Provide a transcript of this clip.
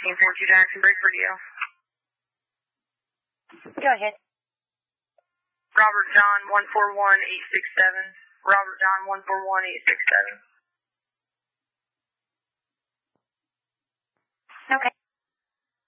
1442 Jackson, break radio. Go ahead. Robert John 141867. Robert John 141867.